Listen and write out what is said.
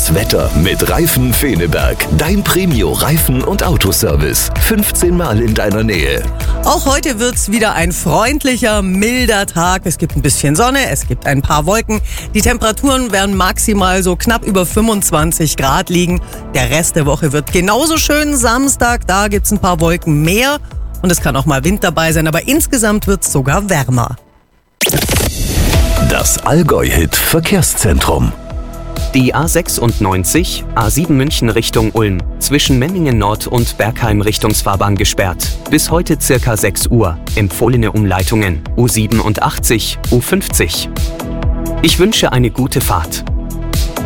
Das Wetter mit Reifen Feneberg. Dein Premio Reifen- und Autoservice. 15 Mal in deiner Nähe. Auch heute wird's wieder ein freundlicher, milder Tag. Es gibt ein bisschen Sonne, es gibt ein paar Wolken. Die Temperaturen werden maximal so knapp über 25 Grad liegen. Der Rest der Woche wird genauso schön. Samstag, da gibt's ein paar Wolken mehr. Und es kann auch mal Wind dabei sein, aber insgesamt wird's sogar wärmer. Das Allgäu-Hit Verkehrszentrum. Die A96, A7 München Richtung Ulm, zwischen Memmingen Nord und Bergheim Richtungsfahrbahn gesperrt. Bis heute circa 6 Uhr. Empfohlene Umleitungen U87, U50. Ich wünsche eine gute Fahrt.